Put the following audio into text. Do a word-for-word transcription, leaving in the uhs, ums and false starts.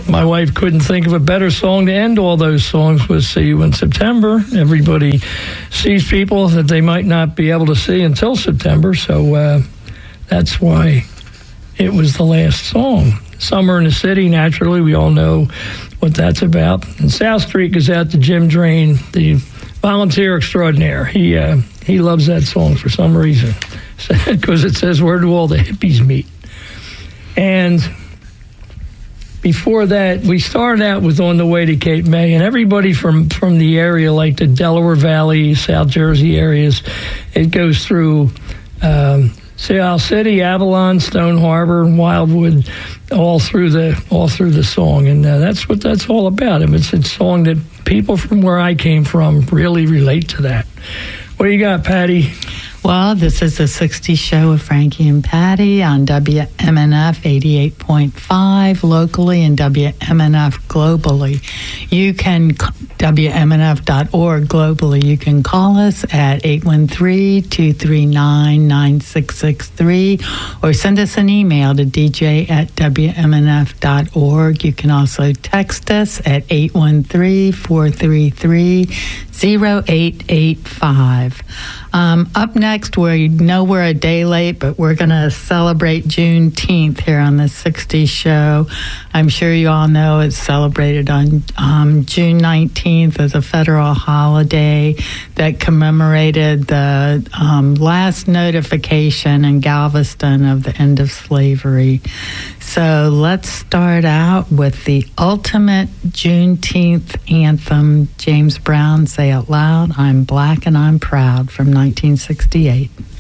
my wife couldn't think of a better song to end all those songs with. See You in September. Everybody sees people that they might not be able to see until September, so uh, that's why it was the last song. Summer in the City, naturally, we all know what that's about. And South Street goes out to Jim Drain, the volunteer extraordinaire. He uh, he loves that song for some reason, because it says, where do all the hippies meet? And before that, we started out with On the Way to Cape May, and everybody from, from the area, like the Delaware Valley, South Jersey areas, it goes through um, Sea City, Avalon, Stone Harbor, Wildwood, all through the all through the song, and uh, that's what that's all about. I mean, it's a song that people from where I came from really relate to that. What do you got, Patty? Well, this is the sixties show with Frankie and Patty on W M N F eighty-eight point five locally and W M N F globally. You can, W M N F dot org globally, you can call us at eight one three, two three nine, nine six six three or send us an email to d j at w m n f dot org. You can also text us at eight one three, four three three, zero eight eight five. Um, up next, we know we're a day late, but we're going to celebrate Juneteenth here on the sixties show. I'm sure you all know it's celebrated on um, June nineteenth as a federal holiday that commemorated the um, last notification in Galveston of the end of slavery. So let's start out with the ultimate Juneteenth anthem, James Brown, Say It Loud, I'm Black and I'm Proud, from nineteen sixty-eight.